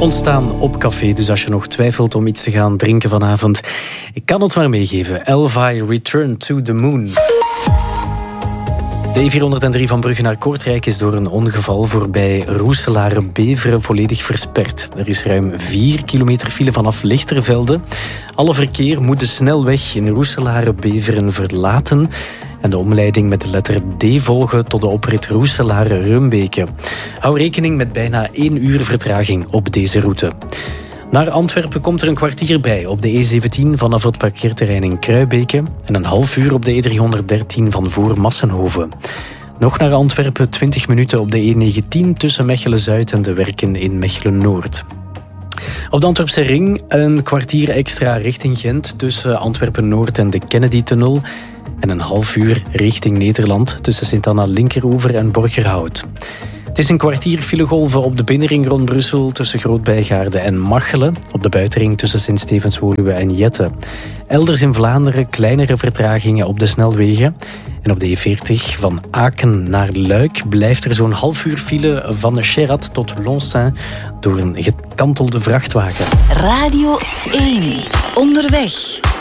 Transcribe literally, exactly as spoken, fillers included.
ontstaan op café. Dus als je nog twijfelt om iets te gaan drinken vanavond, ik kan het maar meegeven. Elvai, Return to the Moon. De E vierhonderddrie van Brugge naar Kortrijk is door een ongeval voorbij Roeselare-Beveren volledig versperd. Er is ruim vier kilometer file vanaf Lichtervelde. Alle verkeer moet de snelweg in Roeselare-Beveren verlaten en de omleiding met de letter D volgen tot de oprit Roeselare-Rumbeke. Hou rekening met bijna één uur vertraging op deze route. Naar Antwerpen komt er een kwartier bij op de E zeventien vanaf het parkeerterrein in Kruibeke en een half uur op de E driehonderddertien van voor Massenhoven. Nog naar Antwerpen twintig minuten op de E negentien tussen Mechelen-Zuid en de Werken in Mechelen-Noord. Op de Antwerpse ring een kwartier extra richting Gent tussen Antwerpen-Noord en de Kennedy-tunnel en een half uur richting Nederland tussen Sint-Anna-Linkeroever en Borgerhout. Het is een kwartier filegolven op de binnenring rond Brussel tussen Groot-Bijgaarde en Machelen, op de buitenring tussen Sint-Stevens-Woluwe en Jette. Elders in Vlaanderen kleinere vertragingen op de snelwegen. En op de E veertig van Aken naar Luik blijft er zo'n half uur file van de Cherat tot Lonsin door een gekantelde vrachtwagen. Radio één. Onderweg.